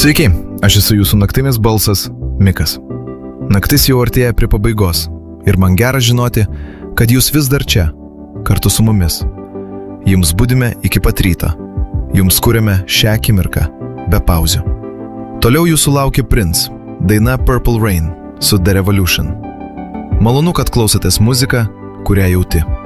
Sveiki, aš esu jūsų naktinis balsas, Mikas. Naktis jau artėja prie pabaigos ir man gera žinoti, kad jūs vis dar čia, kartu su mumis. Jums budime iki pat ryto, jums kuriame šią akimirką, be pauzių. Toliau jūsų laukia Prince, daina Purple Rain su The Revolution. Malonu, kad klausotės muziką, kurią jauti.